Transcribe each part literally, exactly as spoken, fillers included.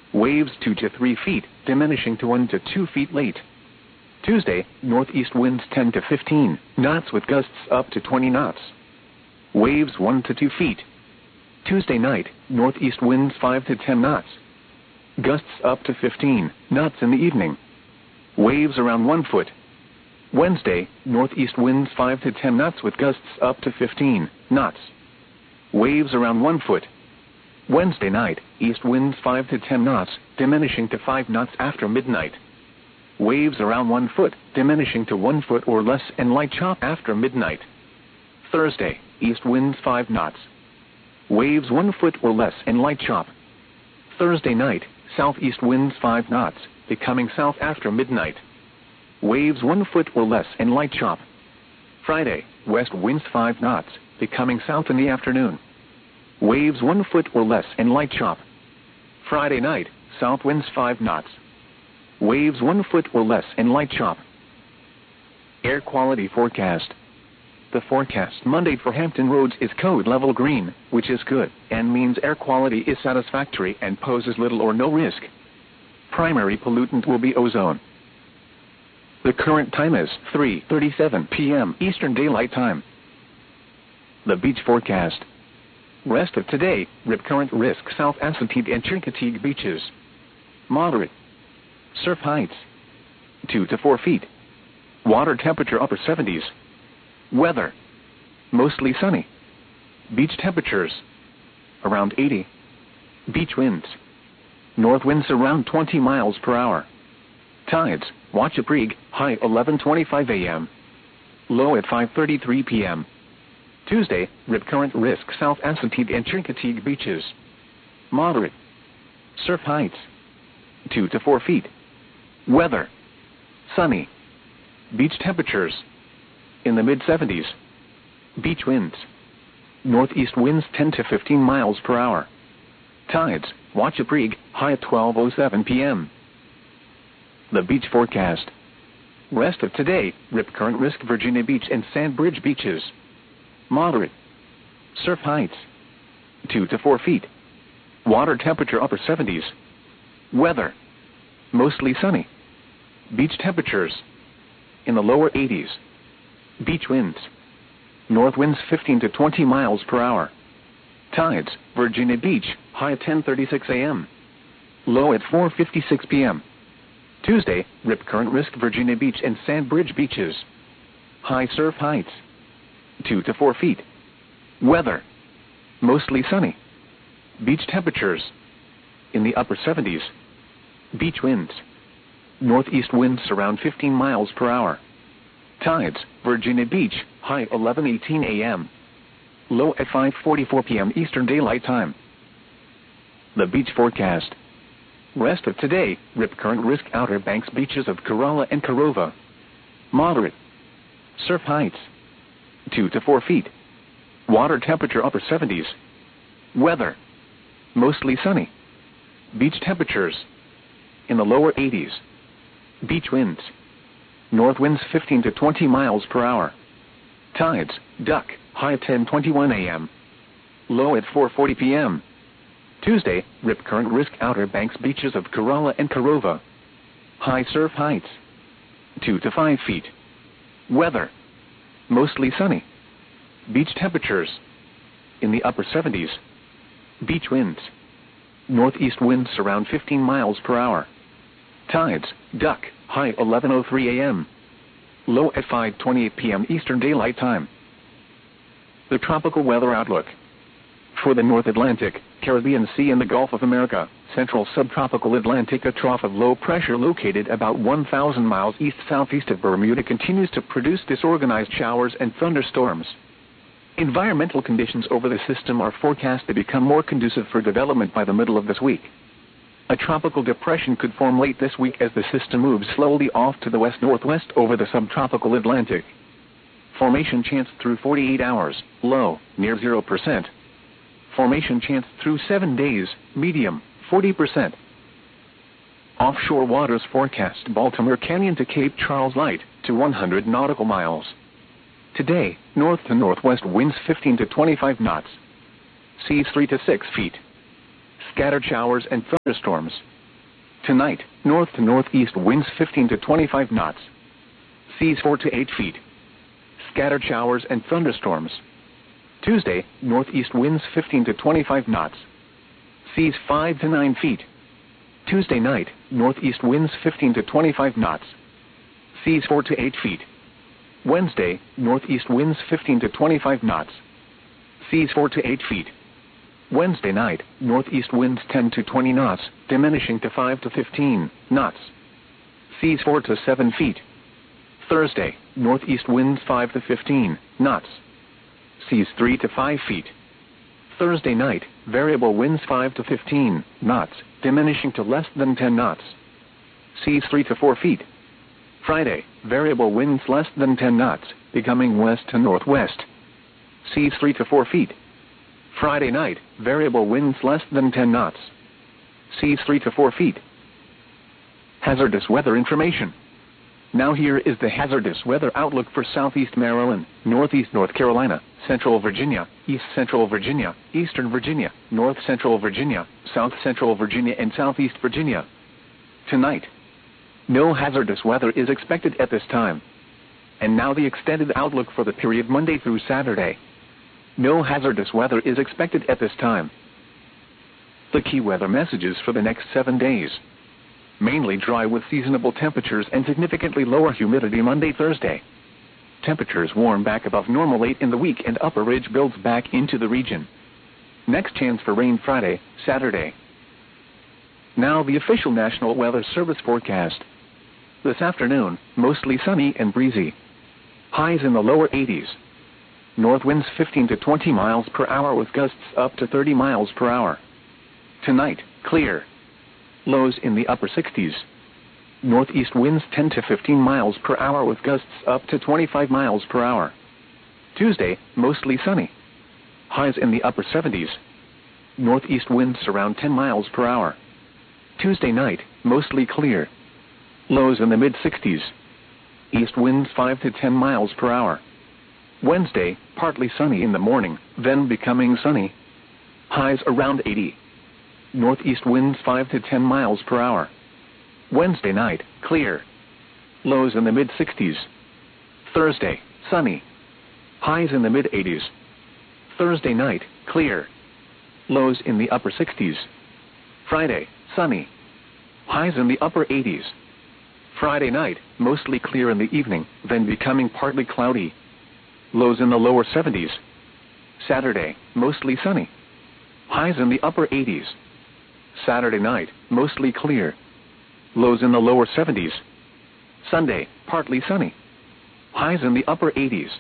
Waves two to three feet, diminishing to one to two feet late. Tuesday, northeast winds ten to fifteen knots with gusts up to twenty knots. Waves one to two feet. Tuesday night, northeast winds five to ten knots. Gusts up to fifteen knots in the evening. Waves around one foot. Wednesday, northeast winds five to ten knots with gusts up to fifteen knots. Waves around one foot. Wednesday night, east winds five to ten knots, diminishing to five knots after midnight. Waves around one foot, diminishing to one foot or less and light chop after midnight. Thursday, east winds five knots. Waves one foot or less and light chop. Thursday night, southeast winds five knots, becoming south after midnight. Waves one foot or less and light chop. Friday, west winds five knots, becoming south in the afternoon. Waves one foot or less and light chop. Friday night, south winds five knots. Waves one foot or less and light chop. Air quality forecast. The forecast Monday for Hampton Roads is code level green, which is good, and means air quality is satisfactory and poses little or no risk. Primary pollutant will be ozone. The current time is three thirty-seven p m Eastern Daylight Time. The beach forecast. Rest of today, rip current risk South Assateague and Chincoteague beaches. Moderate. Surf heights two to four feet. Water temperature upper seventies. Weather mostly sunny. Beach temperatures around eighty. Beach winds north winds around twenty miles per hour. Tides Wachapreague, high eleven twenty-five a m Low at five thirty-three p m Tuesday, rip current risk South Assateague and Chincoteague beaches. Moderate. Surf heights two to four feet. Weather sunny. Beach temperatures in the mid seventies. Beach winds northeast winds ten to fifteen miles per hour. Tides Wachapreague, high at twelve oh seven p m The beach forecast. Rest of today, rip current risk Virginia Beach and Sandbridge beaches. Moderate. Surf heights two to four feet. Water temperature upper seventies. Weather mostly sunny. Beach temperatures in the lower eighties. Beach winds north winds fifteen to twenty miles per hour. Tides Virginia Beach, high at ten thirty-six a m Low at four fifty-six p m Tuesday, rip current risk Virginia Beach and Sandbridge beaches. High surf heights two to four feet. Weather mostly sunny. Beach temperatures in the upper seventies. Beach winds northeast winds around fifteen miles per hour. Tides Virginia Beach, high eleven eighteen a m Low at five forty-four p m Eastern Daylight Time. The beach forecast. Rest of today, rip current risk Outer Banks beaches of Corolla and Corova. Moderate. Surf heights two to four feet. Water temperature upper seventies. Weather mostly sunny. Beach temperatures in the lower eighties. Beach winds north winds fifteen to twenty miles per hour. Tides Duck, high at ten twenty-one a m Low at four forty p m Tuesday, rip current risk Outer Banks beaches of Corolla and Corova. High surf heights two to five feet. Weather mostly sunny. Beach temperatures in the upper seventies. Beach winds northeast winds around fifteen miles per hour. Tides Duck, high eleven oh three a m Low at five twenty-eight p m Eastern Daylight Time. The tropical weather outlook. For the North Atlantic, Caribbean Sea and the Gulf of America, Central Subtropical Atlantic, a trough of low pressure located about one thousand miles east-southeast of Bermuda continues to produce disorganized showers and thunderstorms. Environmental conditions over the system are forecast to become more conducive for development by the middle of this week. A tropical depression could form late this week as the system moves slowly off to the west-northwest over the subtropical Atlantic. Formation chance through forty-eight hours, low, near zero percent. Formation chance through seven days, medium, forty percent. Offshore waters forecast Baltimore Canyon to Cape Charles light, to one hundred nautical miles. Today, north to northwest winds fifteen to twenty-five knots. Seas three to six feet. Scattered showers and thunderstorms. Tonight, north to northeast winds fifteen to twenty-five knots. Seas four to eight feet. Scattered showers and thunderstorms. Tuesday, northeast winds fifteen to twenty-five knots. Seas five to nine feet. Tuesday night, northeast winds fifteen to twenty-five knots. Seas four to eight feet. Wednesday, northeast winds fifteen to twenty-five knots. Seas four to eight feet. Wednesday night, northeast winds ten to twenty knots, diminishing to five to fifteen knots. Seas four to seven feet. Thursday, northeast winds five to fifteen knots. Seas three to five feet. Thursday night, variable winds five to fifteen knots, diminishing to less than ten knots. Seas three to four feet. Friday, variable winds less than ten knots, becoming west to northwest. Seas three to four feet. Friday night, variable winds less than ten knots. Seas three to four feet. Hazardous weather information. Now here is the hazardous weather outlook for southeast Maryland, northeast North Carolina, central Virginia, east central Virginia, eastern Virginia, north central Virginia, south central Virginia and southeast Virginia. Tonight, no hazardous weather is expected at this time. And now the extended outlook for the period Monday through Saturday. No hazardous weather is expected at this time. The key weather messages for the next seven days. Mainly dry with seasonable temperatures and significantly lower humidity Monday, Thursday. Temperatures warm back above normal late in the week and upper ridge builds back into the region. Next chance for rain Friday, Saturday. Now the official National Weather Service forecast. This afternoon, mostly sunny and breezy. Highs in the lower eighties. North winds fifteen to twenty miles per hour with gusts up to thirty miles per hour. Tonight, clear. Lows in the upper sixties. Northeast winds ten to fifteen miles per hour with gusts up to twenty-five miles per hour. Tuesday, mostly sunny. Highs in the upper seventies. Northeast winds around ten miles per hour. Tuesday night, mostly clear. Lows in the mid sixties. East winds five to ten miles per hour. Wednesday, partly sunny in the morning, then becoming sunny. Highs around eighty. Northeast winds five to ten miles per hour. Wednesday night, clear. Lows in the mid sixties. Thursday, sunny. Highs in the mid eighties. Thursday night, clear. Lows in the upper sixties. Friday, sunny. Highs in the upper eighties. Friday night, mostly clear in the evening, then becoming partly cloudy. Lows in the lower seventies. Saturday, mostly sunny. Highs in the upper eighties. Saturday night, mostly clear. Lows in the lower seventies. Sunday, partly sunny. Highs in the upper eighties.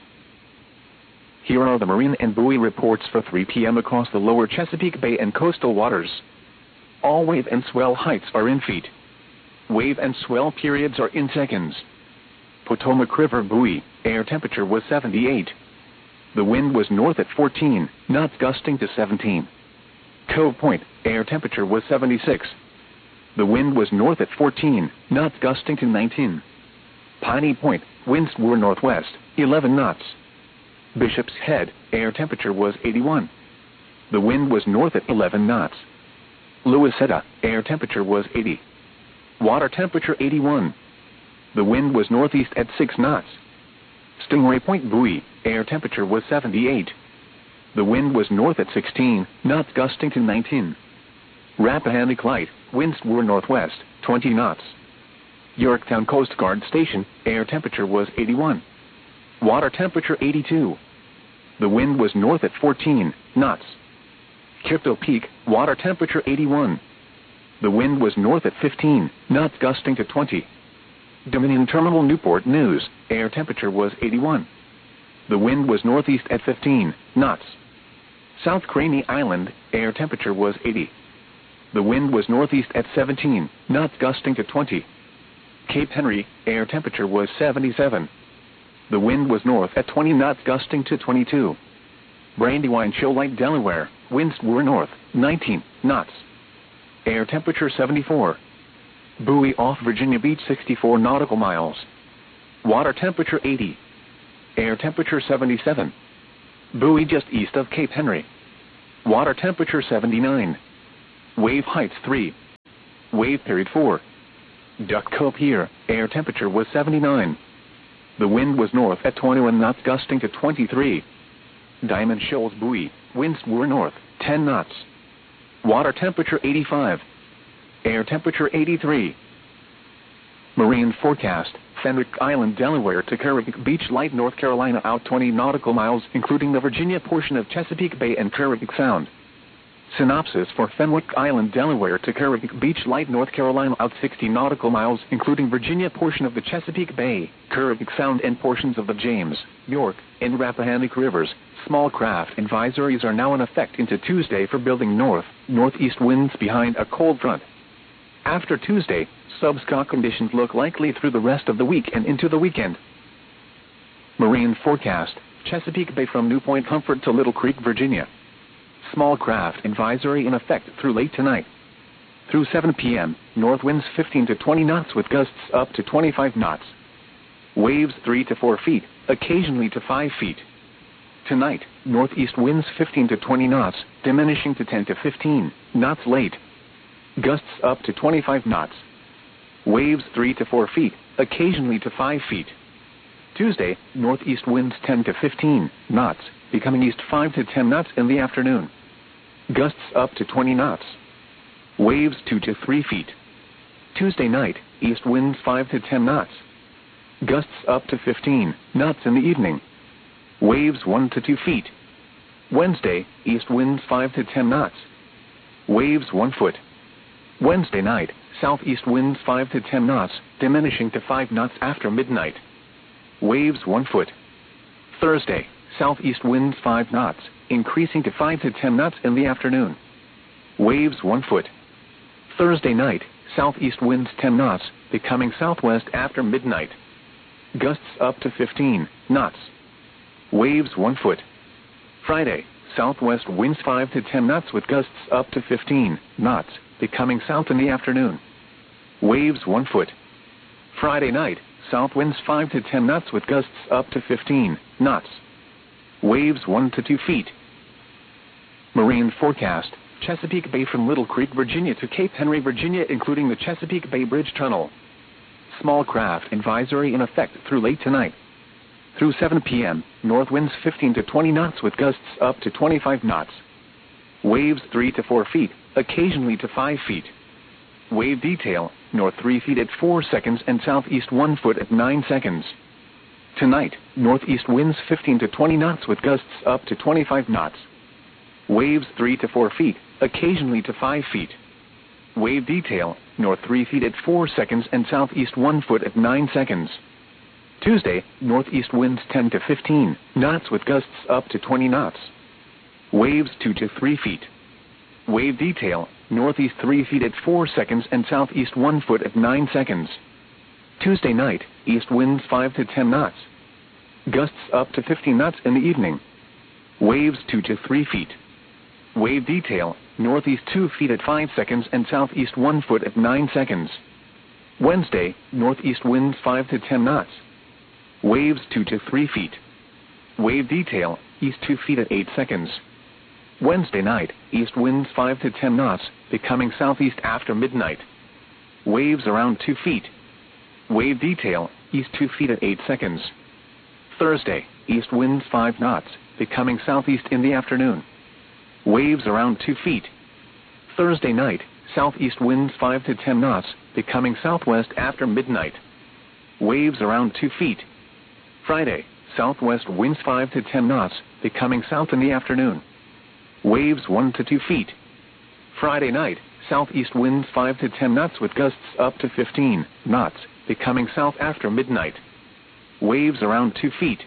Here are the marine and buoy reports for three p m across the lower Chesapeake Bay and coastal waters. All wave and swell heights are in feet. Wave and swell periods are in seconds. Potomac River buoy, air temperature was seventy-eight. The wind was north at fourteen, knots gusting to seventeen. Cove Point, air temperature was seventy-six. The wind was north at fourteen, knots gusting to nineteen. Piney Point, winds were northwest, eleven knots. Bishop's Head, air temperature was eighty-one. The wind was north at eleven knots. Louisetta, air temperature was eighty. Water temperature eighty-one. The wind was northeast at six knots. Stingray Point buoy, air temperature was seventy-eight. The wind was north at sixteen, knots gusting to nineteen. Rappahannock Light, winds were northwest, twenty knots. Yorktown Coast Guard Station, air temperature was eighty-one. Water temperature eighty-two. The wind was north at fourteen knots. Crypto Peak, water temperature eighty-one. The wind was north at fifteen, knots gusting to twenty. Dominion Terminal Newport News, air temperature was eighty-one. The wind was northeast at fifteen knots. South Craney Island, air temperature was eighty. The wind was northeast at seventeen, knots gusting to twenty. Cape Henry, air temperature was seventy-seven. The wind was north at twenty knots gusting to twenty-two. Brandywine Shoal Lake, Delaware, winds were north, nineteen knots. Air temperature seventy-four. Buoy off Virginia Beach, sixty-four nautical miles. Water temperature eighty. Air temperature seventy-seven. Buoy just east of Cape Henry. Water temperature seventy-nine. Wave heights three. Wave period four. Duck Cove Pier, air temperature was seventy-nine. The wind was north at twenty-one knots gusting to twenty-three. Diamond Shoals Buoy, winds were north, ten knots. Water temperature eighty-five. Air temperature eighty-three. Marine forecast, Fenwick Island, Delaware to Kerrville Beach, Light, North Carolina out twenty nautical miles including the Virginia portion of Chesapeake Bay and Kerrville Sound. Synopsis for Fenwick Island, Delaware to Kerrville Beach, Light, North Carolina out sixty nautical miles including Virginia portion of the Chesapeake Bay, Kerrville Sound and portions of the James, York, and Rappahannock rivers. Small craft advisories are now in effect into Tuesday for building north, northeast winds behind a cold front. After Tuesday, subscale conditions look likely through the rest of the week and into the weekend. Marine forecast, Chesapeake Bay from New Point Comfort to Little Creek, Virginia. Small craft advisory in effect through late tonight. Through seven p m, north winds fifteen to twenty knots with gusts up to twenty-five knots. Waves three to four feet, occasionally to five feet. Tonight, northeast winds fifteen to twenty knots, diminishing to ten to fifteen knots late. Gusts up to twenty-five knots. Waves three to four feet, occasionally to five feet. Tuesday, northeast winds ten to fifteen knots, becoming east five to ten knots in the afternoon. Gusts up to twenty knots. Waves two to three feet. Tuesday night, east winds five to ten knots. Gusts up to fifteen knots in the evening. Waves one to two feet. Wednesday, east winds five to ten knots. Waves one foot. Wednesday night, southeast winds five to ten knots, diminishing to five knots after midnight. Waves one foot. Thursday, southeast winds five knots, increasing to five to ten knots in the afternoon. Waves one foot. Thursday night, southeast winds ten knots, becoming southwest after midnight. Gusts up to fifteen knots. Waves one foot. Friday, southwest winds five to ten knots with gusts up to fifteen knots, becoming south in the afternoon. Waves one foot. Friday night, south winds five to ten knots with gusts up to fifteen knots. Waves one to two feet. Marine forecast, Chesapeake Bay from Little Creek, Virginia to Cape Henry, Virginia including the Chesapeake Bay Bridge Tunnel. Small craft advisory in effect through late tonight. Through seven p m, north winds fifteen to twenty knots with gusts up to twenty-five knots. Waves three to four feet, occasionally to five feet. Wave detail, north three feet at four seconds and southeast one foot at nine seconds. Tonight, northeast winds fifteen to twenty knots with gusts up to twenty-five knots. Waves three to four feet, occasionally to five feet. Wave detail, north three feet at four seconds and southeast one foot at nine seconds. Tuesday, northeast winds ten to fifteen knots with gusts up to twenty knots. Waves two to three feet. Wave detail, northeast three feet at four seconds and southeast one foot at nine seconds. Tuesday night, east winds five to ten knots. Gusts up to fifteen knots in the evening. Waves two to three feet. Wave detail, northeast two feet at five seconds and southeast one foot at nine seconds. Wednesday, northeast winds five to ten knots. Waves two to three feet. Wave detail, east two feet at eight seconds. Wednesday night, east winds five to ten knots, becoming southeast after midnight. Waves around two feet. Wave detail, east two feet at eight seconds. Thursday, east winds five knots, becoming southeast in the afternoon. Waves around two feet. Thursday night, southeast winds five to ten knots, becoming southwest after midnight. Waves around two feet. Friday, southwest winds five to ten knots, becoming south in the afternoon. Waves one to two feet. Friday night, southeast winds five to ten knots with gusts up to fifteen knots, becoming south after midnight. Waves around two feet.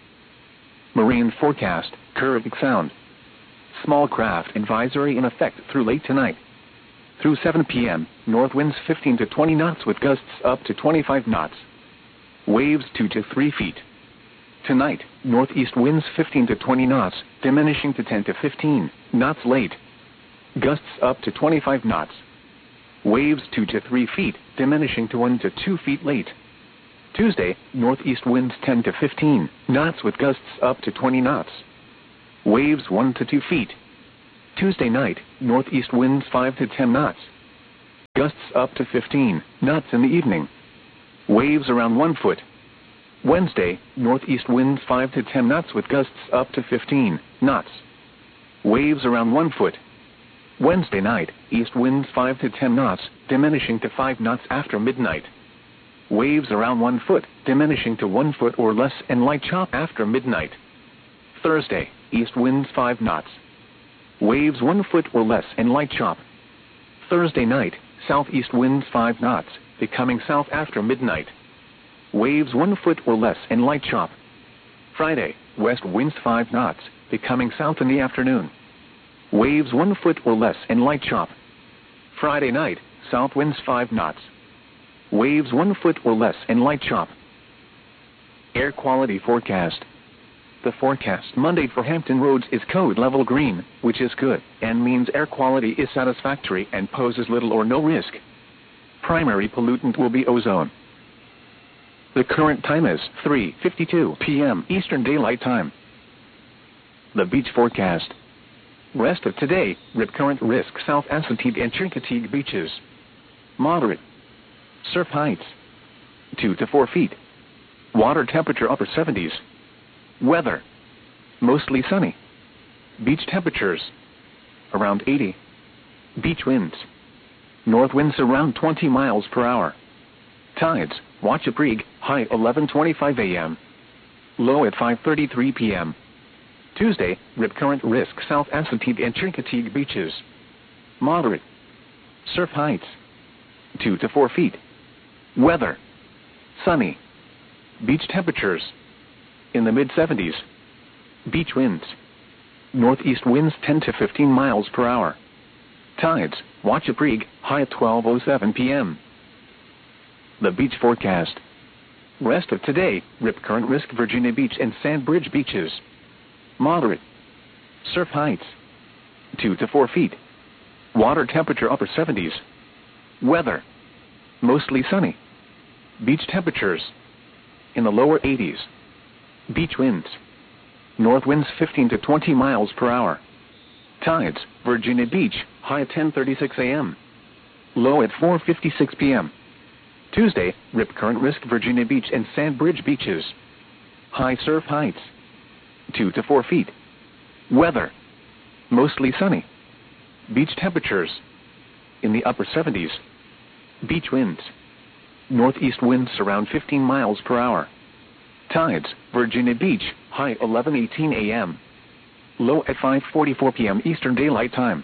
Marine forecast, Kerrville Sound. Small craft advisory in effect through late tonight. Through seven p m, north winds fifteen to twenty knots with gusts up to twenty-five knots. Waves two to three feet. Tonight, northeast winds fifteen to twenty knots, diminishing to ten to fifteen knots late. Gusts up to twenty-five knots. Waves two to three feet, diminishing to one to two feet late. Tuesday, northeast winds ten to fifteen knots with gusts up to twenty knots. Waves one to two feet. Tuesday night, northeast winds five to ten knots. gusts up to fifteen knots in the evening. Waves around one foot. Wednesday, northeast winds five to ten knots with gusts up to fifteen knots. Waves around one foot. Wednesday night, east winds five to ten knots, diminishing to five knots after midnight. Waves around one foot, diminishing to one foot or less and light chop after midnight. Thursday, east winds five knots. Waves one foot or less and light chop. Thursday night, southeast winds five knots, becoming south after midnight. Waves one foot or less and light chop. Friday, west winds five knots, becoming south in the afternoon. Waves one foot or less and light chop. Friday night, south winds five knots. Waves one foot or less and light chop. Air quality forecast. The forecast Monday for Hampton Roads is code level green, which is good, and means air quality is satisfactory and poses little or no risk. Primary pollutant will be ozone. The current time is three fifty-two p m Eastern Daylight Time. The beach forecast. Rest of today, rip current risk South Assateague and Chincoteague beaches. Moderate. Surf heights two to four feet. Water temperature upper seventies. Weather mostly sunny. Beach temperatures around eighty. Beach winds north winds around twenty miles per hour. Tides Wachapreague high eleven twenty-five a m low at five thirty-three p m Tuesday, rip current risk South Assateague and Chincoteague beaches. Moderate. Surf heights two to four feet. Weather sunny. Beach temperatures in the mid seventies. Beach winds northeast winds ten to fifteen miles per hour. Tides Wachapreague high at twelve oh seven p m The beach forecast. Rest of today, rip current risk Virginia Beach and Sandbridge beaches. Moderate. Surf heights two to four feet. Water temperature upper seventies. Weather mostly sunny. Beach temperatures in the lower eighties. Beach winds north winds fifteen to twenty miles per hour. Tides Virginia Beach high at ten thirty-six a m low at four fifty-six p m Tuesday, rip current risk Virginia Beach and Sandbridge beaches. High surf heights two to four feet. Weather mostly sunny. Beach temperatures in the upper seventies. Beach winds northeast winds around fifteen miles per hour. Tides Virginia Beach high eleven eighteen a m low at five forty-four p m Eastern Daylight Time.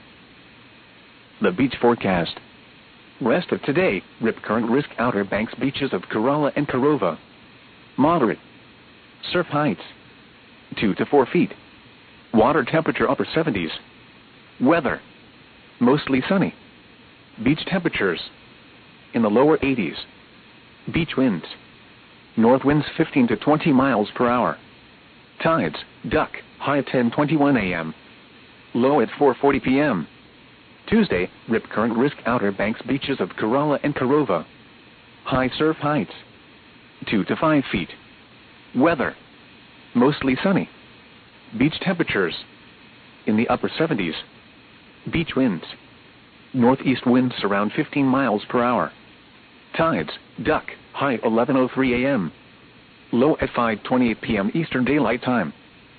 The beach forecast. Rest of today, rip current risk Outer Banks beaches of Corolla and Corova. Moderate. Surf heights two to four feet. Water temperature upper seventies. Weather mostly sunny. Beach temperatures in the lower eighties. Beach winds north winds fifteen to twenty miles per hour. Tides Duck high at ten twenty-one a m low at four forty p m Tuesday, rip current risk Outer Banks beaches of Corolla and Corova. High surf heights two to five feet. Weather mostly sunny. Beach temperatures in the upper seventies. Beach winds northeast winds around fifteen miles per hour. Tides Duck high eleven oh three a m low at five twenty-eight p m Eastern Daylight Time.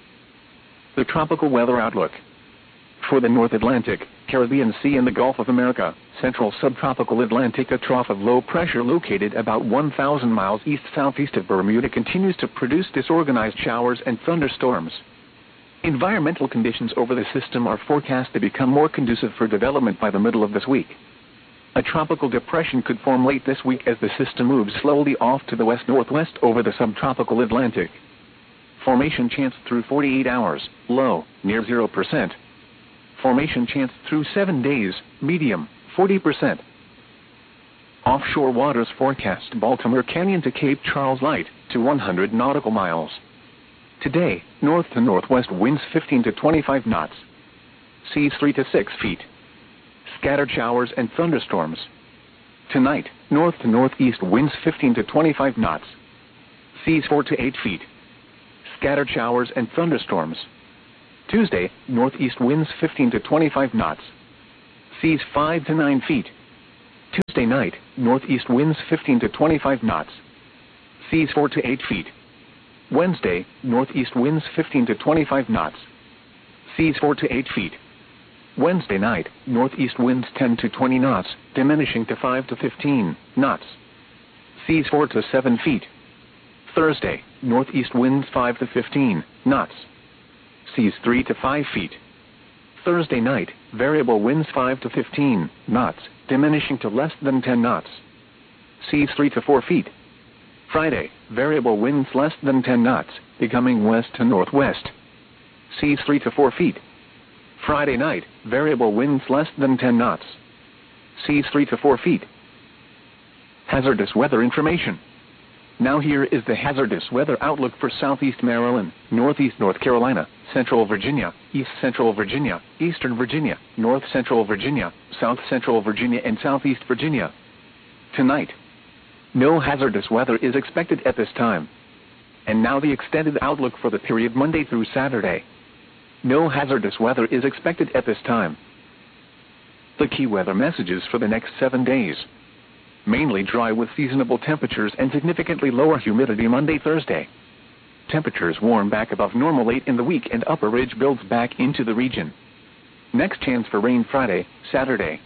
The tropical weather outlook. For the North Atlantic, Caribbean Sea and the Gulf of America, Central Subtropical Atlantic, a trough of low pressure located about one thousand miles east-southeast of Bermuda continues to produce disorganized showers and thunderstorms. Environmental conditions over the system are forecast to become more conducive for development by the middle of this week. A tropical depression could form late this week as the system moves slowly off to the west-northwest over the subtropical Atlantic. Formation chance through forty-eight hours, low, near zero percent. Formation chance through seven days, medium, forty percent. Offshore waters forecast Baltimore Canyon to Cape Charles light to one hundred nautical miles. Today, north to northwest winds fifteen to twenty-five knots. Seas three to six feet. Scattered showers and thunderstorms. Tonight, north to northeast winds fifteen to twenty-five knots. Seas four to eight feet. Scattered showers and thunderstorms. Tuesday, northeast winds fifteen to twenty-five knots. Seas five to nine feet. Tuesday night, northeast winds fifteen to twenty-five knots. Seas four to eight feet. Wednesday, northeast winds fifteen to twenty-five knots. Seas four to eight feet. Wednesday night, northeast winds ten to twenty knots, diminishing to five to fifteen knots. Seas four to seven feet. Thursday, northeast winds five to fifteen knots. Seas three to five feet. Thursday night, variable winds five to fifteen knots, diminishing to less than ten knots. Seas three to four feet. Friday, variable winds less than ten knots, becoming west to northwest. Seas three to four feet. Friday night, variable winds less than ten knots. Seas three to four feet. Hazardous weather information. Now here is the hazardous weather outlook for southeast Maryland, northeast North Carolina, central Virginia, east central Virginia, eastern Virginia, north central Virginia, south central Virginia and southeast Virginia. Tonight, no hazardous weather is expected at this time. And now the extended outlook for the period Monday through Saturday. No hazardous weather is expected at this time. The key weather messages for the next seven days. Mainly dry with seasonable temperatures and significantly lower humidity Monday, Thursday. Temperatures warm back above normal late in the week and upper ridge builds back into the region. Next chance for rain Friday, Saturday.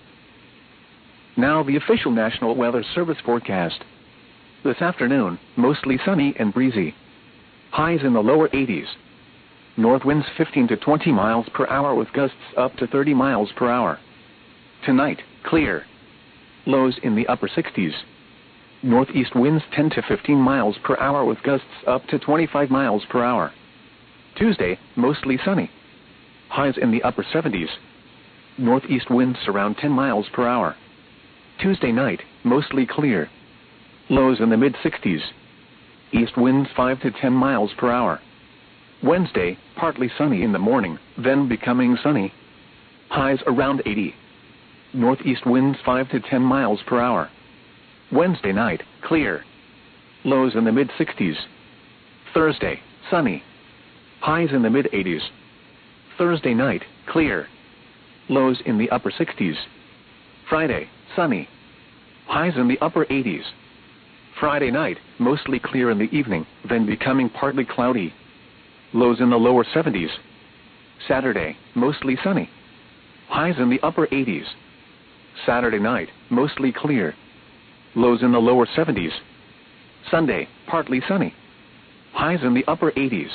Now the official National Weather Service forecast. This afternoon, mostly sunny and breezy. Highs in the lower eighties. North winds fifteen to twenty miles per hour with gusts up to thirty miles per hour. Tonight, clear. Lows in the upper sixties. Northeast winds ten to fifteen miles per hour with gusts up to twenty-five miles per hour. Tuesday, mostly sunny. Highs in the upper seventies. Northeast winds around ten miles per hour. Tuesday night, mostly clear. Lows in the mid-sixties. East winds five to ten miles per hour. Wednesday, partly sunny in the morning, then becoming sunny. Highs around eighty. Northeast winds five to ten miles per hour. Wednesday night, clear. Lows in the mid-sixties. Thursday, sunny. Highs in the mid-eighties. Thursday night, clear. Lows in the upper sixties. Friday, sunny. Highs in the upper eighties. Friday night, mostly clear in the evening, then becoming partly cloudy. Lows in the lower seventies. Saturday, mostly sunny. Highs in the upper eighties. Saturday night, mostly clear. Lows in the lower seventies. Sunday, partly sunny. Highs in the upper eighties.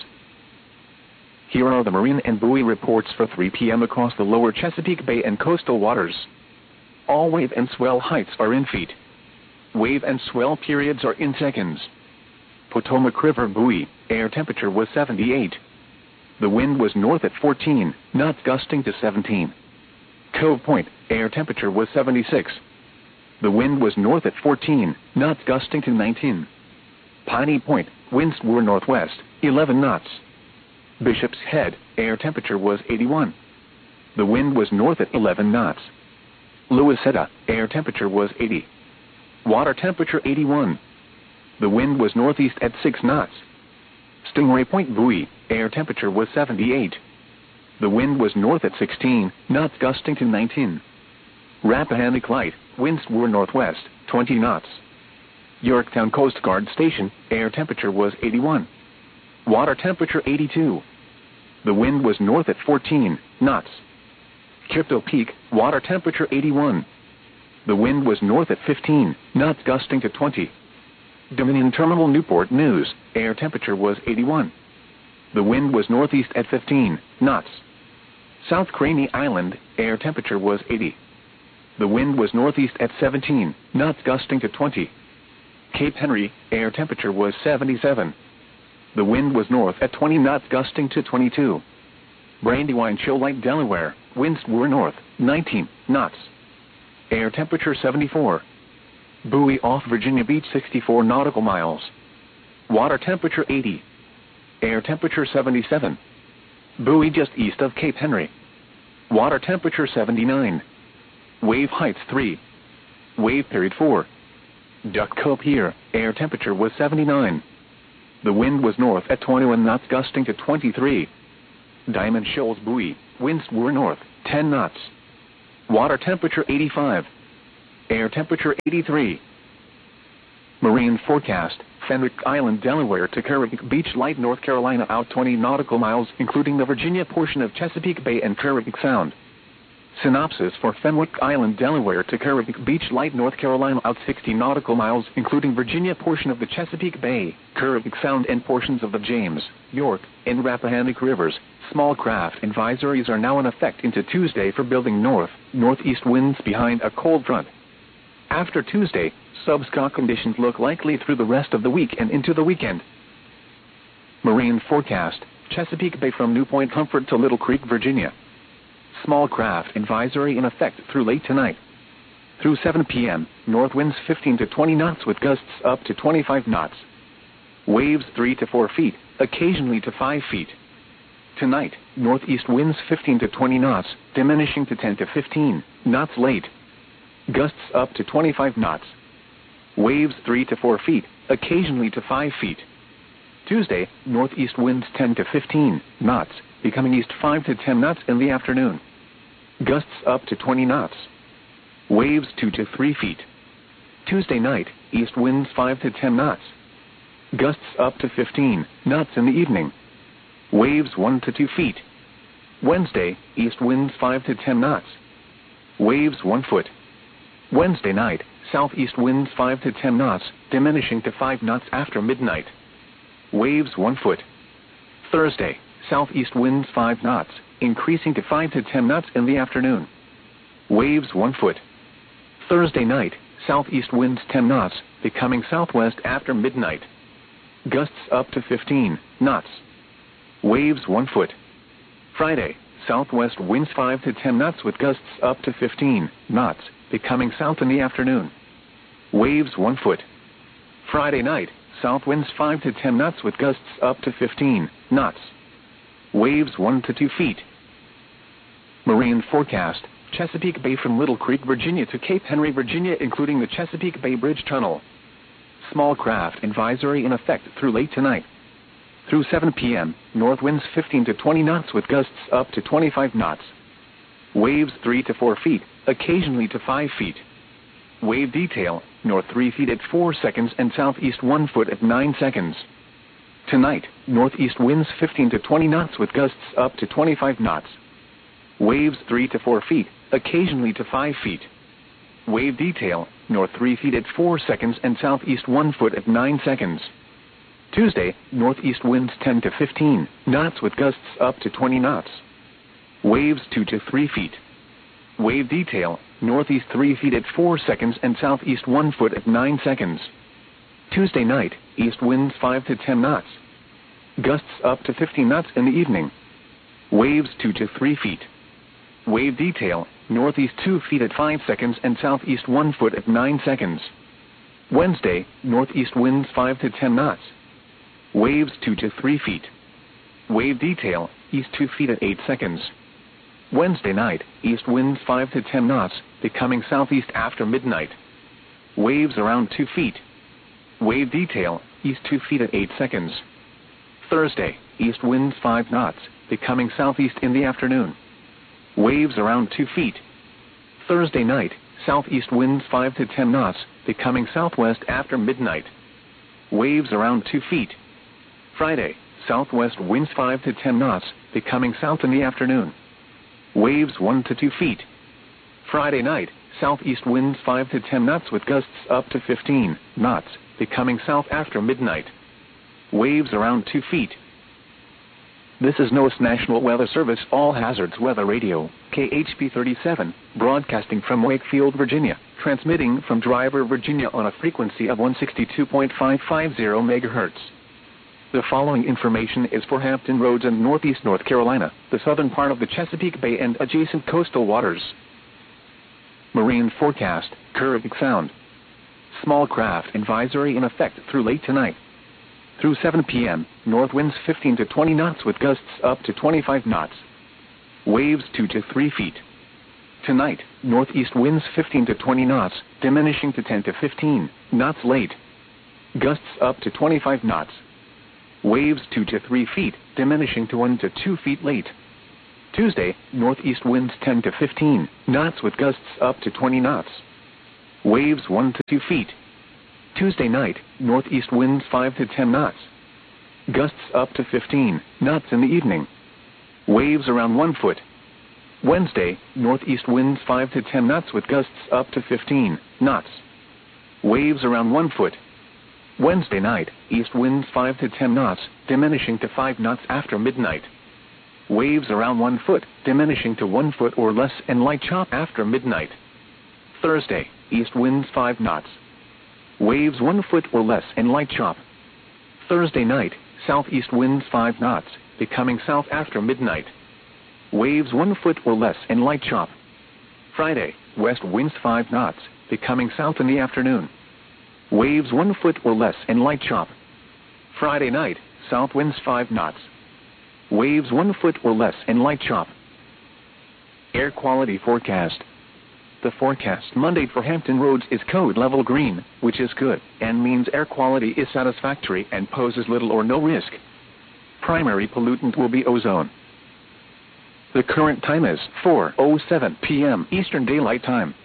Here are the marine and buoy reports for three p m across the lower Chesapeake Bay and coastal waters. All wave and swell heights are in feet. Wave and swell periods are in seconds. Potomac River buoy, air temperature was seventy-eight. The wind was north at fourteen, knots gusting to seventeen. Cove Point, air temperature was seventy-six. The wind was north at fourteen, knots gusting to nineteen. Piney Point, winds were northwest, eleven knots. Bishop's Head, air temperature was eighty-one. The wind was north at eleven knots. Louisetta, air temperature was eighty. Water temperature eighty-one. The wind was northeast at six knots. Stingray Point buoy, air temperature was seventy-eight. The wind was north at sixteen, knots gusting to nineteen. Rappahannock Light, winds were northwest, twenty knots. Yorktown Coast Guard Station, air temperature was eighty-one. Water temperature eighty-two. The wind was north at fourteen knots. Crypto Peak, water temperature eighty-one. The wind was north at fifteen, knots gusting to twenty. Dominion Terminal Newport News, air temperature was eighty-one. The wind was northeast at fifteen knots. South Craney Island, air temperature was eighty. The wind was northeast at seventeen, knots gusting to twenty. Cape Henry, air temperature was seventy-seven. The wind was north at twenty knots gusting to twenty-two. Brandywine Shoal Lake, Delaware, winds were north, nineteen knots. Air temperature seventy-four. Buoy off Virginia Beach, sixty-four nautical miles. Water temperature eighty. Air temperature seventy-seven. Buoy just east of Cape Henry. Water temperature seventy-nine. Wave height three. Wave period four. Duck Cove Pier, air temperature was seventy-nine. The wind was north at twenty-one knots gusting to twenty-three. Diamond Shoals Buoy, winds were north, ten knots. Water temperature eighty-five. Air temperature eighty-three. Marine forecast, Fenwick Island, Delaware to Carrick Beach, Light, North Carolina out twenty nautical miles, including the Virginia portion of Chesapeake Bay and Carrick Sound. Synopsis for Fenwick Island, Delaware to Carrick Beach, Light, North Carolina out sixty nautical miles, including Virginia portion of the Chesapeake Bay, Carrick Sound and portions of the James, York, and Rappahannock rivers. Small craft advisories are now in effect into Tuesday for building north, northeast winds behind a cold front. After Tuesday, subscale conditions look likely through the rest of the week and into the weekend. Marine forecast, Chesapeake Bay from New Point Comfort to Little Creek, Virginia. Small craft advisory in effect through late tonight. Through seven p m, north winds fifteen to twenty knots with gusts up to twenty-five knots. Waves three to four feet, occasionally to five feet. Tonight, northeast winds fifteen to twenty knots, diminishing to ten to fifteen knots late. Gusts up to twenty-five knots. Waves three to four feet, occasionally to five feet. Tuesday, northeast winds ten to fifteen knots, becoming east five to ten knots in the afternoon. Gusts up to twenty knots. Waves two to three feet. Tuesday night, east winds five to ten knots. Gusts up to fifteen knots in the evening. Waves one to two feet. Wednesday, east winds five to ten knots. Waves one foot. Wednesday night, southeast winds five to ten knots, diminishing to five knots after midnight. Waves one foot. Thursday, southeast winds five knots, increasing to five to ten knots in the afternoon. Waves one foot. Thursday night, southeast winds ten knots, becoming southwest after midnight. Gusts up to fifteen knots. Waves one foot. Friday, southwest winds five to ten knots with gusts up to fifteen knots, becoming south in the afternoon. Waves one foot. Friday night, south winds five to ten knots with gusts up to fifteen knots. Waves one to two feet. Marine forecast, Chesapeake Bay from Little Creek, Virginia to Cape Henry, Virginia, including the Chesapeake Bay Bridge Tunnel. Small craft advisory in effect through late tonight. Through seven p m, north winds fifteen to twenty knots with gusts up to twenty-five knots. Waves three to four feet, occasionally to five feet. Wave detail, north three feet at four seconds and southeast one foot at nine seconds. Tonight, northeast winds fifteen to twenty knots with gusts up to twenty-five knots. Waves three to four feet, occasionally to five feet. Wave detail, north three feet at four seconds and southeast one foot at nine seconds. Tuesday, northeast winds ten to fifteen knots with gusts up to twenty knots. Waves two to three feet. Wave detail, northeast three feet at four seconds and southeast one foot at nine seconds. Tuesday night, east winds five to ten knots. Gusts up to fifteen knots in the evening. Waves two to three feet. Wave detail, northeast two feet at five seconds and southeast one foot at nine seconds. Wednesday, northeast winds five to ten knots. Waves two to three feet. Wave detail, east two feet at eight seconds. Wednesday night, east winds five to ten knots, becoming southeast after midnight. Waves around two feet. Wave detail, east two feet at eight seconds. Thursday, east winds five knots, becoming southeast in the afternoon. Waves around two feet. Thursday night, southeast winds five to ten knots, becoming southwest after midnight. Waves around two feet. Friday, southwest winds five to ten knots, becoming south in the afternoon. Waves one to two feet. Friday night, southeast winds five to ten knots with gusts up to fifteen knots, becoming south after midnight. Waves around two feet. This is NOAA's National Weather Service All Hazards Weather Radio, K H P thirty-seven, broadcasting from Wakefield, Virginia, transmitting from Driver, Virginia on a frequency of one sixty-two point five five zero megahertz. The following information is for Hampton Roads and Northeast North Carolina, the southern part of the Chesapeake Bay and adjacent coastal waters. Marine forecast, Carrick Sound. Small craft advisory in effect through late tonight. Through seven p m, north winds fifteen to twenty knots with gusts up to twenty-five knots. Waves two to three feet. Tonight, northeast winds fifteen to twenty knots, diminishing to ten to fifteen knots late. Gusts up to twenty-five knots. Waves two to three feet, diminishing to one to two feet late. Tuesday, northeast winds ten to fifteen knots with gusts up to twenty knots. Waves one to two feet. Tuesday night, northeast winds five to ten knots. Gusts up to fifteen knots in the evening. Waves around one foot. Wednesday, northeast winds five to ten knots with gusts up to fifteen knots. Waves around one foot. Wednesday night, east winds five to ten knots, diminishing to five knots after midnight. Waves around one foot, diminishing to one foot or less and light chop after midnight. Thursday, east winds five knots. Waves one foot or less and light chop. Thursday night, southeast winds five knots, becoming south after midnight. Waves one foot or less and light chop. Friday, west winds five knots, becoming south in the afternoon. Waves one foot or less and light chop. Friday night, south winds five knots. Waves one foot or less and light chop. Air quality forecast. The forecast Monday for Hampton Roads is code level green, which is good, and means air quality is satisfactory and poses little or no risk. Primary pollutant will be ozone. The current time is four oh seven p m Eastern Daylight Time.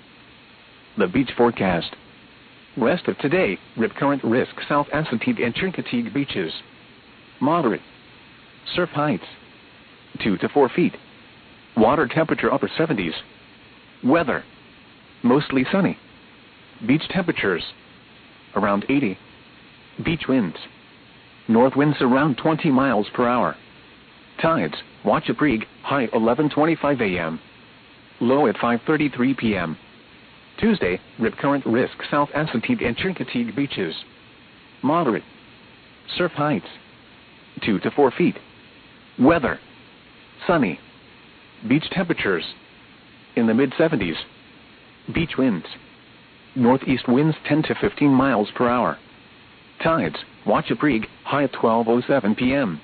The beach forecast. Rest of today, rip current risk South Assateague and Chincoteague beaches. Moderate. Surf heights two to four feet. Water temperature upper seventies. Weather mostly sunny. Beach temperatures around eighty. Beach winds north winds around twenty miles per hour. Tides Wachapreague, high eleven twenty-five a m Low at five thirty-three p m Tuesday, rip current risk South Assateague and Chincoteague beaches. Moderate. Surf heights two to four feet. Weather sunny. Beach temperatures in the mid seventies. Beach winds northeast winds ten to fifteen miles per hour. Tides Wachapreague, high at twelve oh seven p m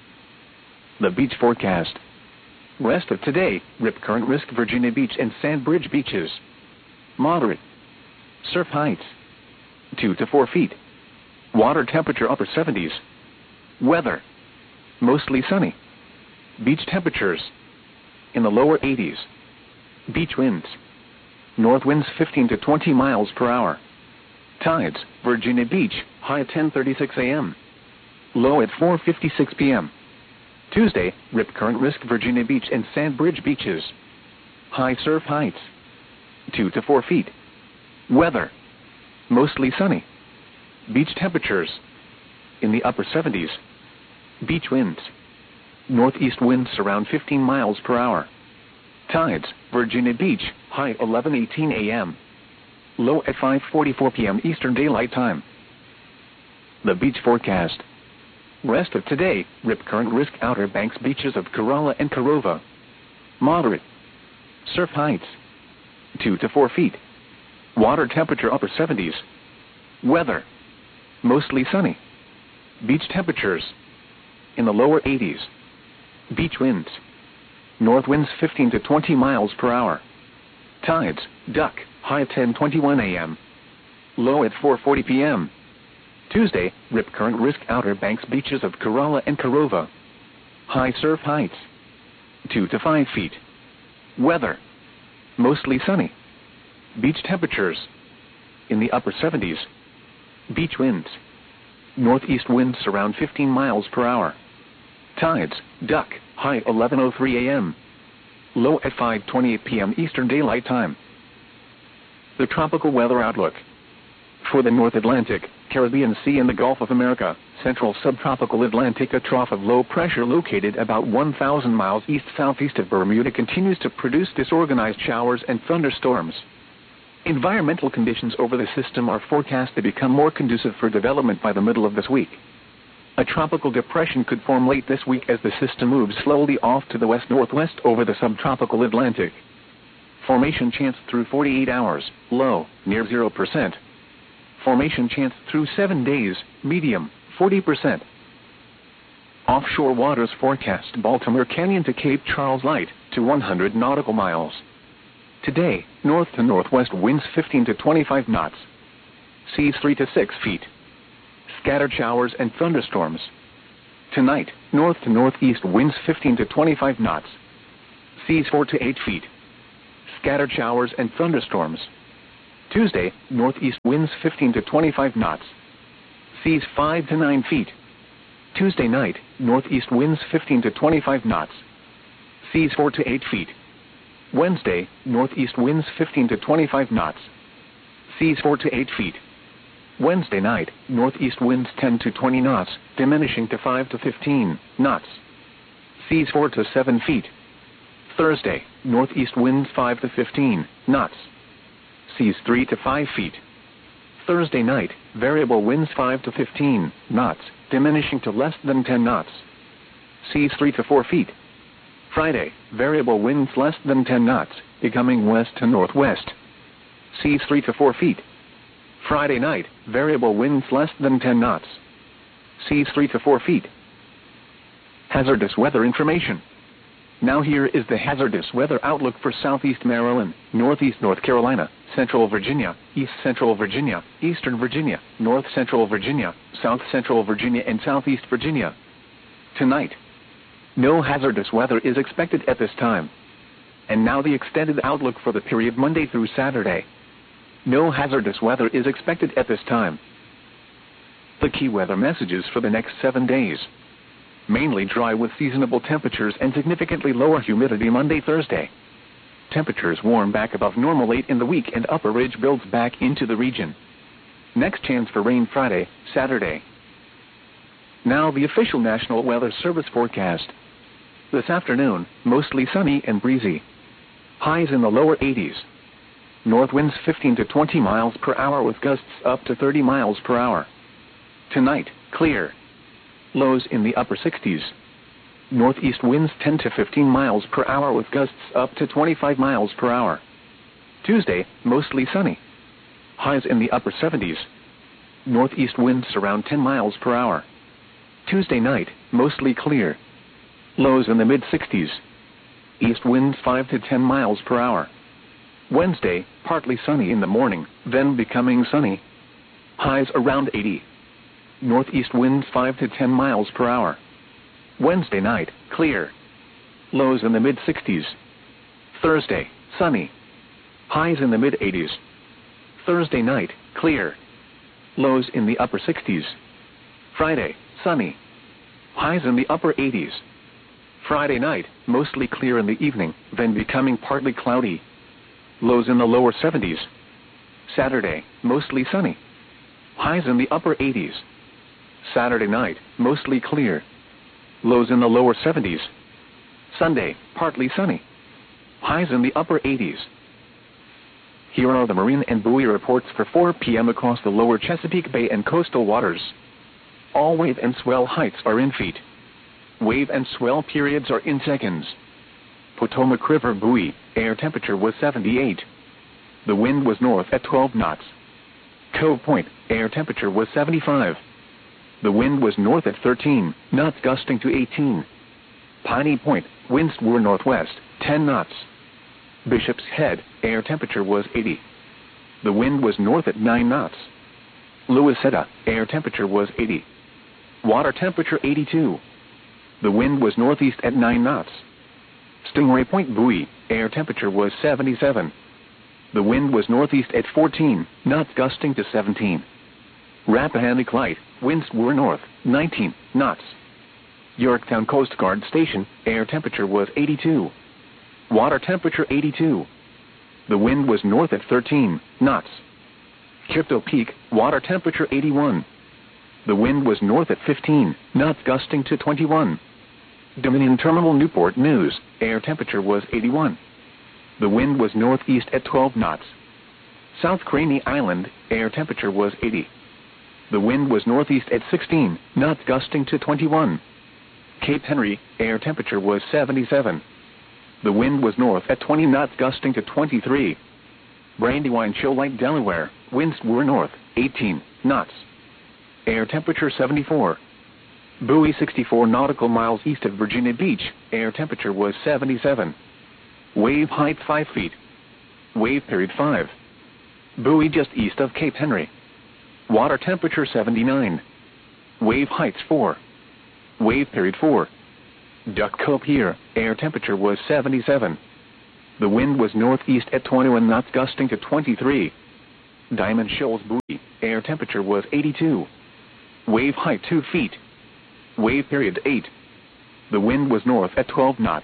The beach forecast. Rest of today, rip current risk Virginia Beach and Sandbridge beaches. Moderate. Surf heights two to four feet. Water temperature upper seventies. Weather mostly sunny. Beach temperatures in the lower eighties. Beach winds north winds fifteen to twenty miles per hour. Tides Virginia Beach, high at ten thirty-six a m Low at four fifty-six p m Tuesday, rip current risk Virginia Beach and Sandbridge beaches. High surf heights two to four feet. Weather mostly sunny. Beach temperatures in the upper seventies. Beach winds northeast winds around fifteen miles per hour. Tides Virginia Beach, high eleven eighteen a m Low at five forty-four p m Eastern Daylight Time. The beach forecast. Rest of today, rip current risk Outer Banks beaches of Corolla and Corova. Moderate. Surf heights two to four feet. Water temperature upper seventies. Weather mostly sunny. Beach temperatures in the lower eighties. Beach winds north winds fifteen to twenty miles per hour. Tides Duck, high at ten twenty-one a m Low at four forty p m Tuesday, rip current risk Outer Banks beaches of Corolla and Corova. High surf heights two to five feet. Weather mostly sunny. Beach temperatures in the upper seventies. Beach winds northeast winds around fifteen miles per hour. Tides Duck, high eleven oh three a m Low at five twenty-eight p m Eastern Daylight Time. The tropical weather outlook. For the North Atlantic, Caribbean Sea and the Gulf of America, Central Subtropical Atlantic, a trough of low pressure located about one thousand miles east-southeast of Bermuda continues to produce disorganized showers and thunderstorms. Environmental conditions over the system are forecast to become more conducive for development by the middle of this week. A tropical depression could form late this week as the system moves slowly off to the west-northwest over the subtropical Atlantic. Formation chance through forty-eight hours, low, near zero percent. Formation chance through seven days, medium, forty percent. Offshore waters forecast Baltimore Canyon to Cape Charles light to one hundred nautical miles. Today, north to northwest winds fifteen to twenty-five knots. Seas three to six feet. Scattered showers and thunderstorms. Tonight, north to northeast winds fifteen to twenty-five knots. Seas four to eight feet. Scattered showers and thunderstorms. Tuesday, northeast winds fifteen to twenty-five knots. Seas five to nine feet. Tuesday night, northeast winds fifteen to twenty-five knots. Seas four to eight feet. Wednesday, northeast winds fifteen to twenty-five knots. Seas four to eight feet. Wednesday night, northeast winds ten to twenty knots, diminishing to five to fifteen knots. Seas four to seven feet. Thursday, northeast winds five to fifteen knots. Seas three to five feet. Thursday night, variable winds five to fifteen knots, diminishing to less than ten knots. Seas three to four feet. Friday, variable winds less than ten knots, becoming west to northwest. Seas three to four feet. Friday night, variable winds less than ten knots. Seas three to four feet. Hazardous weather information. Now here is the hazardous weather outlook for southeast Maryland, northeast North Carolina, central Virginia, east central Virginia, eastern Virginia, north central Virginia, south central Virginia, and southeast Virginia. Tonight, no hazardous weather is expected at this time. And now the extended outlook for the period Monday through Saturday. No hazardous weather is expected at this time. The key weather messages for the next seven days. Mainly dry with seasonable temperatures and significantly lower humidity Monday, Thursday. Temperatures warm back above normal late in the week and upper ridge builds back into the region. Next chance for rain Friday, Saturday. Now the official National Weather Service forecast. This afternoon, mostly sunny and breezy. Highs in the lower eighties. North winds fifteen to twenty miles per hour with gusts up to thirty miles per hour. Tonight, clear. Lows in the upper sixties. Northeast winds ten to fifteen miles per hour with gusts up to twenty-five miles per hour. Tuesday, mostly sunny. Highs in the upper seventies. Northeast winds around ten miles per hour. Tuesday night, mostly clear. Lows in the mid-sixties. East winds five to ten miles per hour. Wednesday, partly sunny in the morning, then becoming sunny. Highs around eighty. Northeast winds five to ten miles per hour. Wednesday night, clear. Lows in the mid-sixties. Thursday, sunny. Highs in the mid-eighties. Thursday night, clear. Lows in the upper sixties. Friday, sunny. Highs in the upper eighties. Friday night, mostly clear in the evening, then becoming partly cloudy. Lows in the lower seventies. Saturday, mostly sunny. Highs in the upper eighties. Saturday night, mostly clear. Lows in the lower seventies. Sunday, partly sunny. Highs in the upper eighties. Here are the marine and buoy reports for four p m across the lower Chesapeake Bay and coastal waters. All wave and swell heights are in feet. Wave and swell periods are in seconds. Potomac River buoy, air temperature was seventy-eight. The wind was north at twelve knots. Cove Point, air temperature was seventy-five. The wind was north at thirteen knots, gusting to eighteen. Piney Point, winds were northwest, ten knots. Bishop's Head, air temperature was eighty. The wind was north at nine knots. Louisetta, air temperature was eighty. Water temperature eighty-two. The wind was northeast at nine knots. Stingray Point buoy, air temperature was seventy-seven. The wind was northeast at fourteen knots, gusting to seventeen. Rappahannock Light, winds were north, nineteen knots. Yorktown Coast Guard Station, air temperature was eighty-two. Water temperature eighty-two. The wind was north at thirteen knots. Crypto Peak, water temperature eighty-one. The wind was north at fifteen knots, gusting to twenty-one. Dominion Terminal Newport News, air temperature was eighty-one. The wind was northeast at twelve knots. South Craney Island, air temperature was eighty. The wind was northeast at sixteen knots, gusting to twenty-one. Cape Henry, air temperature was seventy-seven. The wind was north at twenty knots, gusting to twenty-three. Brandywine Shoal Lake, Delaware, winds were north, eighteen knots. Air temperature seventy-four. Bowie sixty-four nautical miles east of Virginia Beach, air temperature was seventy-seven. Wave height five feet. Wave period five. Bowie just east of Cape Henry. Water temperature seventy-nine. Wave heights four. Wave period four. Duck Cove Pier, air temperature was seventy-seven. The wind was northeast at twenty-one knots, gusting to twenty-three. Diamond Shoals buoy. Air temperature was eighty-two. Wave height two feet. Wave period eight. The wind was north at twelve knots.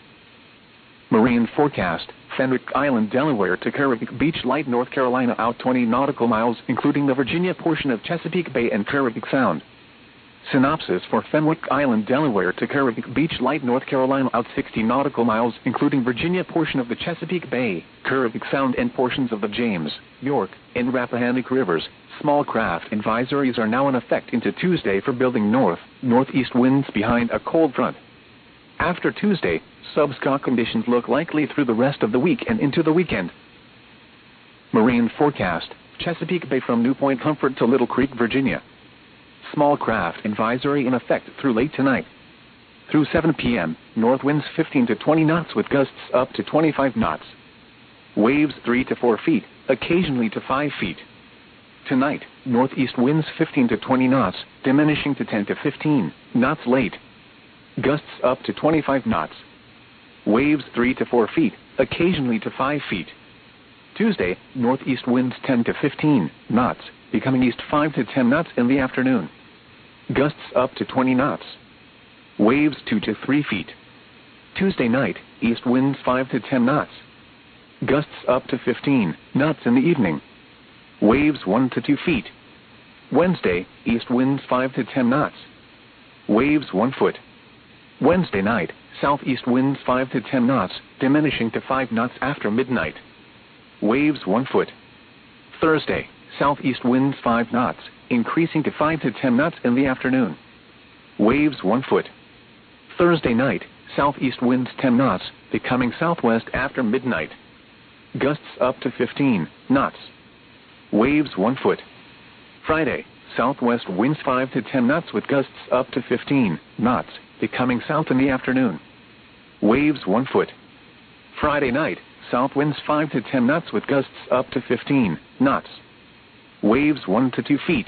Marine forecast. Fenwick Island, Delaware to Carrick Beach, Light, North Carolina out twenty nautical miles, including the Virginia portion of Chesapeake Bay and Carrick Sound. Synopsis for Fenwick Island, Delaware to Carrick Beach, Light, North Carolina out sixty nautical miles, including Virginia portion of the Chesapeake Bay, Carrick Sound and portions of the James, York, and Rappahannock Rivers. Small craft advisories are now in effect into Tuesday for building north, northeast winds behind a cold front. After Tuesday, subscale conditions look likely through the rest of the week and into the weekend. Marine forecast. Chesapeake Bay from New Point Comfort to Little Creek, Virginia. Small craft advisory in effect through late tonight. Through seven p m, north winds fifteen to twenty knots with gusts up to twenty-five knots. Waves three to four feet, occasionally to five feet. Tonight, northeast winds fifteen to twenty knots, diminishing to ten to fifteen knots late. Gusts up to twenty-five knots. Waves three to four feet, occasionally to five feet. Tuesday, northeast winds ten to fifteen knots, becoming east five to ten knots in the afternoon. Gusts up to twenty knots. Waves two to three feet. Tuesday night, east winds five to ten knots. Gusts up to fifteen knots in the evening. Waves one to two feet. Wednesday, east winds five to ten knots. Waves one foot. Wednesday night, southeast winds five to ten knots, diminishing to five knots after midnight. Waves one foot. Thursday, southeast winds five knots, increasing to five to ten knots in the afternoon. Waves one foot. Thursday night, southeast winds ten knots, becoming southwest after midnight. Gusts up to fifteen knots. Waves one foot. Friday, southwest winds five to ten knots with gusts up to fifteen knots, becoming south in the afternoon. Waves one foot. Friday night, south winds five to ten knots with gusts up to fifteen knots. Waves one to two feet.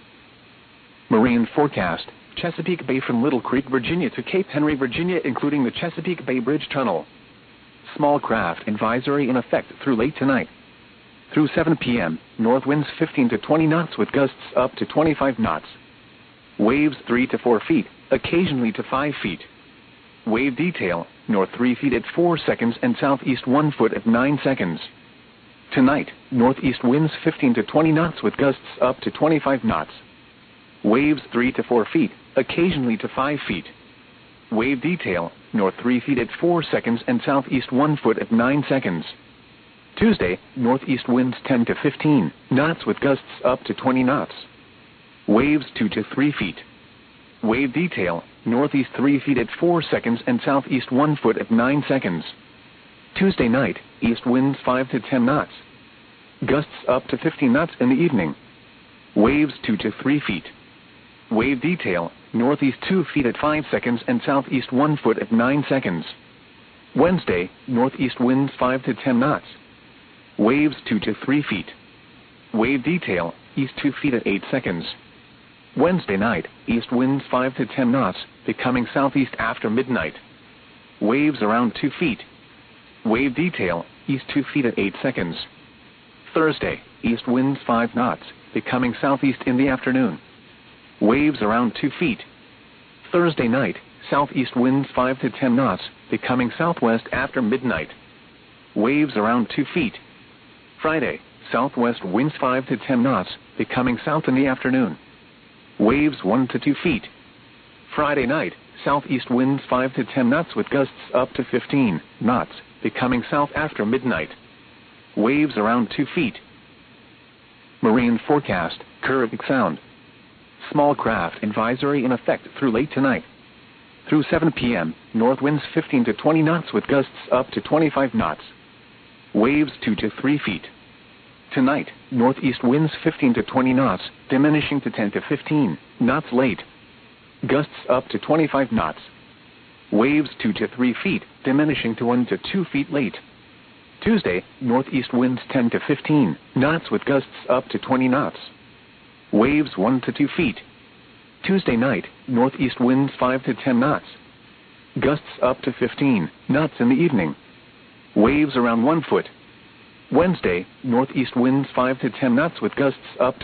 Marine forecast. Chesapeake Bay from Little Creek, Virginia to Cape Henry, Virginia, including the Chesapeake Bay Bridge Tunnel. Small craft advisory in effect through late tonight. Through seven p m, north winds fifteen to twenty knots with gusts up to twenty-five knots. Waves three to four feet, occasionally to five feet. Wave detail, north three feet at four seconds and southeast one foot at nine seconds. Tonight, northeast winds fifteen to twenty knots with gusts up to twenty-five knots. Waves three to four feet, occasionally to five feet. Wave detail, north three feet at four seconds and southeast one foot at nine seconds. Tuesday, northeast winds ten to fifteen knots with gusts up to twenty knots. Waves two to three feet. Wave detail, northeast three feet at four seconds and southeast one foot at nine seconds. Tuesday night, east winds five to ten knots. Gusts up to fifteen knots in the evening. Waves two to three feet. Wave detail, northeast two feet at five seconds and southeast one foot at nine seconds. Wednesday, northeast winds five to ten knots. Waves two to three feet. Wave detail, east two feet at eight seconds. Wednesday night, east winds five to ten knots, becoming southeast after midnight. Waves around two feet. Wave detail, east two feet at eight seconds. Thursday, east winds five knots, becoming southeast in the afternoon. Waves around two feet. Thursday night, southeast winds five to ten knots, becoming southwest after midnight. Waves around two feet. Friday, southwest winds five to ten knots, becoming south in the afternoon. Waves one to two feet. Friday night, southeast winds five to ten knots with gusts up to fifteen knots, becoming south after midnight. Waves around two feet. Marine forecast, Carrick Sound. Small craft advisory in effect through late tonight. Through seven p m, north winds fifteen to twenty knots with gusts up to twenty-five knots. Waves two to three feet. Tonight, northeast winds fifteen to twenty knots, diminishing to ten to fifteen knots late. Gusts up to twenty-five knots. Waves two to three feet, diminishing to one to two feet late. Tuesday, northeast winds ten to fifteen knots with gusts up to twenty knots. Waves one to two feet. Tuesday night, northeast winds five to ten knots. Gusts up to fifteen knots in the evening. Waves around one foot. Wednesday, northeast winds five to ten knots with gusts up to